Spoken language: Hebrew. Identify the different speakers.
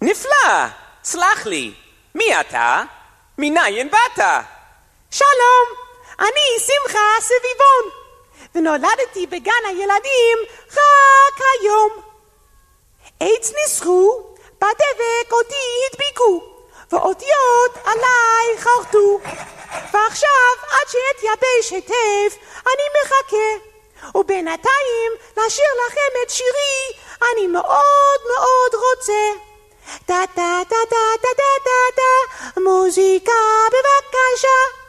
Speaker 1: נפלא! סלח לי, מי אתה? מניין באת?
Speaker 2: שלום, אני שמחה סביבון, ונולדתי בגן הילדים רק היום. עץ ניסחו, בדבק אותי הדביקו, ואותיות עליי חרטו. ועכשיו עד שאתייבש היטב אני מחכה, ובינתיים לשיר לכם את שירי אני מאוד מאוד רוצה. דה דה דה דה דה דה דה, מוזיקה בבקשה.